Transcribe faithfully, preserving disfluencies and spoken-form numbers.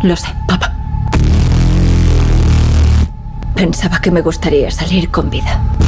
Lo sé, papá. Pensaba que me gustaría salir con vida.